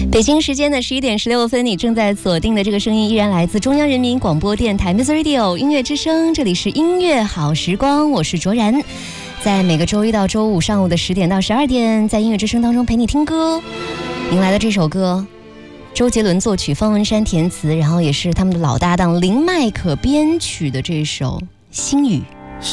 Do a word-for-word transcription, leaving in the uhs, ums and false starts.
北京时间的十一点十六分，你正在锁定的这个声音依然来自中央人民广播电台 Music Radio 音乐之声，这里是音乐好时光，我是卓然。在每个周一到周五上午的十点到十二点，在音乐之声当中陪你听歌。迎来的这首歌，周杰伦作曲，方文山填词，然后也是他们的老搭档林迈可编曲的这首《心语》。